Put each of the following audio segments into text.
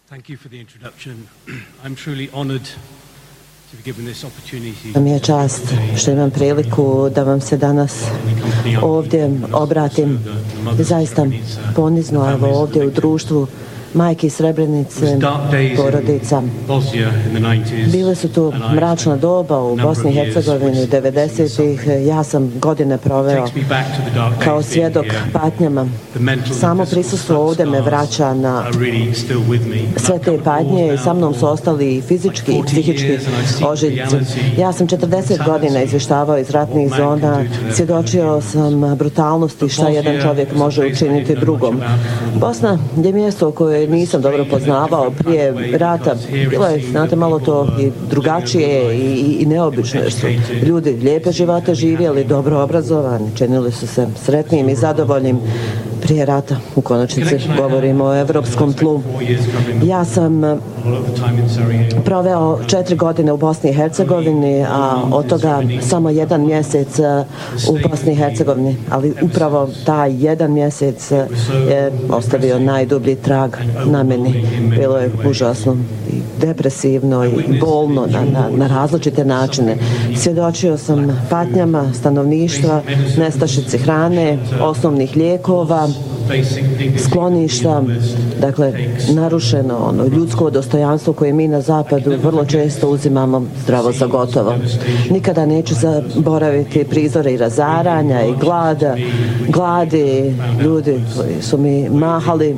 Thank you for the introduction. I'm truly honored to be given this opportunity. Mi je čast što imam priliku da vam se danas ovdje obratim. Zaista ponizno, evo ovdje u društvu majke iz Srebrenice, porodica. Bile su tu mračna doba u Bosni i Hercegovini 90-ih. Ja sam godine proveo kao svjedok patnjama. Samo prisustvo ovdje me vraća na sve te patnje i sa mnom su ostali i fizički i psihički ožiljci. Ja sam 40 godina izvještavao iz ratnih zona, svjedočio sam brutalnosti šta jedan čovjek može učiniti drugom. Bosna je mjesto koje nisam dobro poznavao prije rata. Bilo je, znate, malo to i drugačije i neobično, jer su ljudi lijepe živote živjeli, dobro obrazovani, činili su se sretnim i zadovoljnim. Prije rata, u konačnici govorimo o evropskom tlu. Ja sam proveo 4 godine u Bosni i Hercegovini, a od toga samo 1 mjesec u Bosni i Hercegovini. Ali upravo taj 1 mjesec je ostavio najdublji trag na meni. Bilo je užasno i depresivno i bolno na različite načine. Svjedočio sam patnjama stanovništva, nestašici hrane, osnovnih lijekova, skloništa, dakle narušeno ljudsko dostojanstvo koje mi na zapadu vrlo često uzimamo zdravo za gotovo. Nikada neću zaboraviti prizore i razaranja i gladi, ljudi koji su mi mahali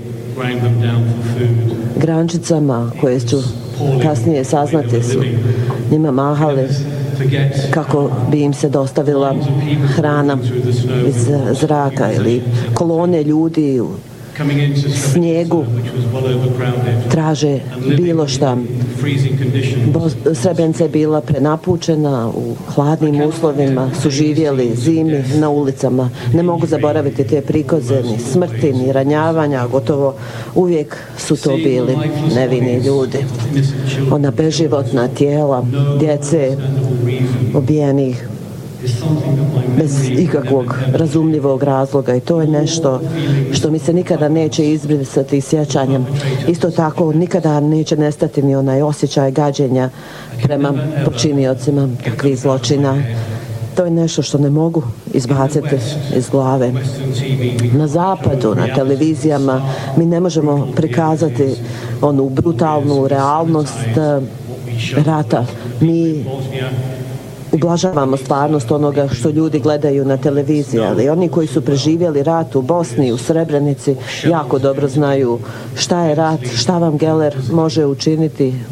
grančicama koje ću kasnije saznati su njima mahali kako bi im se dostavila hrana iz zraka ili kolone ljudi u snijegu traže bilo šta. Srebrenica je bila prenapučena, u hladnim uslovima su živjeli zimi na ulicama. Ne mogu zaboraviti te prikoze, ni smrti, ni ranjavanja, gotovo uvijek su to bili nevini ljudi. Ona beživotna tijela, djece, obijenih bez ikakvog razumljivog razloga, i to je nešto što mi se nikada neće izbrisati iz sjećanja. Isto tako nikada neće nestati ni onaj osjećaj gađenja prema počiniocima takvih zločina. To je nešto što ne mogu izbaciti iz glave. Na zapadu, na televizijama mi ne možemo prikazati onu brutalnu realnost rata. Mi ublažavamo stvarnost onoga što ljudi gledaju na televiziji, ali oni koji su preživjeli rat u Bosni, u Srebrenici, jako dobro znaju šta je rat, šta vam Geller može učiniti